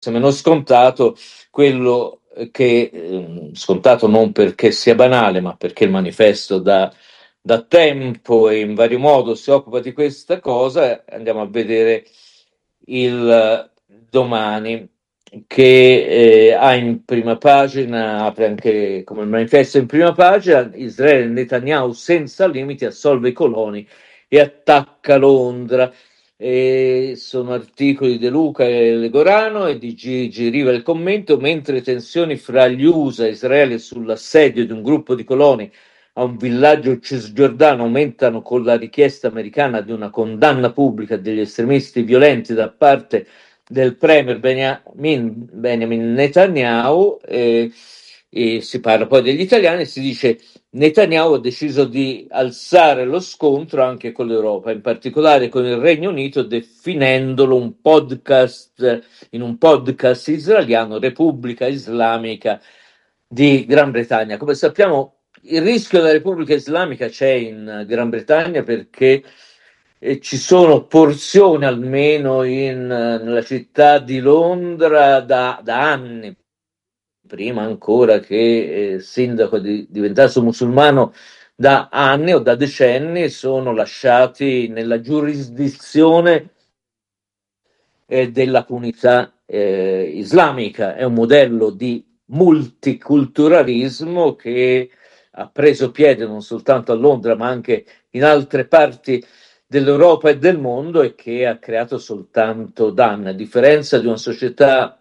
meno scontato quello che, scontato non perché sia banale, ma perché il manifesto da tempo e in vario modo si occupa di questa cosa. Andiamo a vedere il Domani, che ha in prima pagina, apre anche come il manifesto in prima pagina: Israele, Netanyahu senza limiti assolve i coloni e attacca Londra. E sono articoli di Luca e Legorano e di Gigi Riva il commento: mentre tensioni fra gli USA e Israele sull'assedio di un gruppo di coloni a un villaggio cisgiordano aumentano con la richiesta americana di una condanna pubblica degli estremisti violenti da parte del premier Benjamin Netanyahu, e si parla poi degli italiani. Si dice: Netanyahu ha deciso di alzare lo scontro anche con l'Europa, in particolare con il Regno Unito, definendolo in un podcast israeliano, Repubblica Islamica di Gran Bretagna. Come sappiamo, il rischio della Repubblica Islamica c'è in Gran Bretagna perché ci sono porzioni, almeno nella città di Londra, da anni, prima ancora che il sindaco diventasse musulmano, da anni o da decenni sono lasciati nella giurisdizione della comunità islamica. È un modello di multiculturalismo che ha preso piede non soltanto a Londra, ma anche in altre parti dell'Europa e del mondo, e che ha creato soltanto danni, a differenza di una società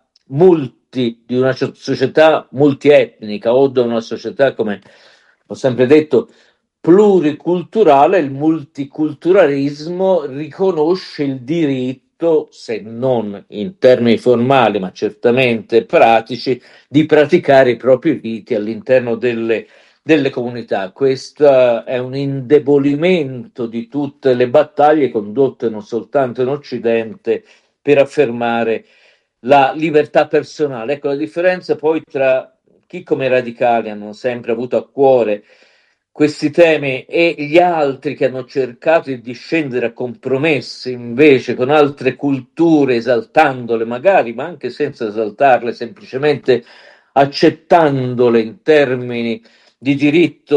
multietnica o di una società, come ho sempre detto, pluriculturale. Il multiculturalismo riconosce il diritto, se non in termini formali, ma certamente pratici, di praticare i propri riti all'interno delle comunità. Questo è un indebolimento di tutte le battaglie condotte non soltanto in Occidente per affermare la libertà personale. Ecco la differenza poi tra chi, come i radicali, hanno sempre avuto a cuore questi temi e gli altri che hanno cercato di scendere a compromessi invece con altre culture, esaltandole magari, ma anche senza esaltarle, semplicemente accettandole in termini di diritto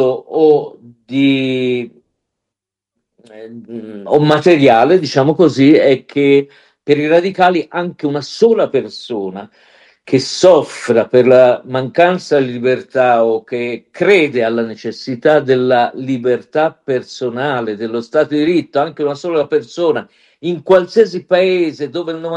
o materiale, diciamo così, è che per i radicali anche una sola persona che soffra per la mancanza di libertà o che crede alla necessità della libertà personale, dello Stato di diritto, anche una sola persona in qualsiasi paese dove il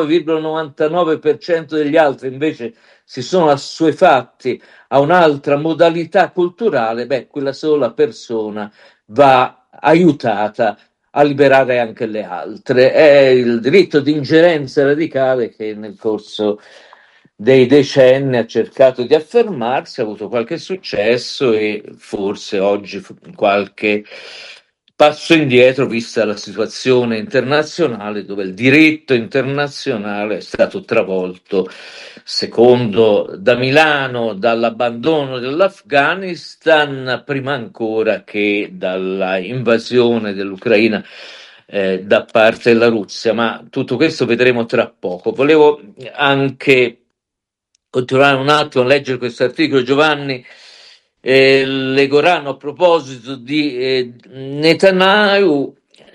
99,99% degli altri invece si sono assuefatti a un'altra modalità culturale, beh, quella sola persona va aiutata a liberare anche le altre. È il diritto di ingerenza radicale che nel corso dei decenni ha cercato di affermarsi, ha avuto qualche successo e forse oggi qualche passo indietro, vista la situazione internazionale, dove il diritto internazionale è stato travolto, secondo da Milano, dall'abbandono dell'Afghanistan, prima ancora che dalla invasione dell'Ucraina da parte della Russia. Ma tutto questo vedremo tra poco. Volevo anche continuare un attimo a leggere questo articolo, Giovanni. Legorano, a proposito di Netanyahu,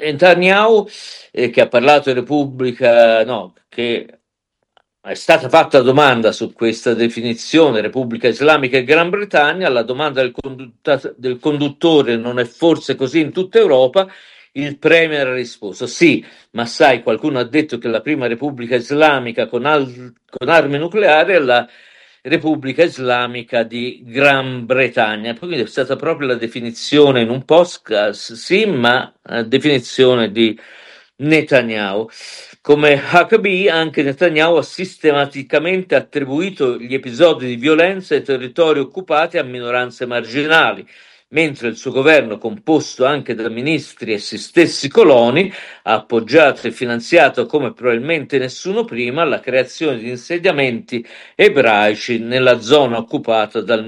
che ha parlato in Repubblica, no, che è stata fatta domanda su questa definizione Repubblica Islamica e Gran Bretagna. La domanda del conduttore: non è forse così in tutta Europa? Il premier ha risposto: sì, ma sai, qualcuno ha detto che la prima Repubblica Islamica con armi nucleari è la Repubblica Islamica di Gran Bretagna. Quindi è stata proprio la definizione in un podcast, sì, ma definizione di Netanyahu. Come Huckabee, anche Netanyahu ha sistematicamente attribuito gli episodi di violenza ai territori occupati a minoranze marginali, mentre il suo governo, composto anche da ministri e essi stessi coloni, ha appoggiato e finanziato come probabilmente nessuno prima la creazione di insediamenti ebraici nella zona occupata dal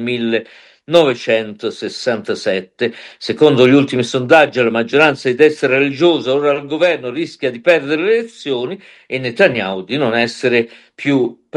1967. Secondo gli ultimi sondaggi, la maggioranza di destra religiosa ora al governo rischia di perdere le elezioni e Netanyahu di non essere più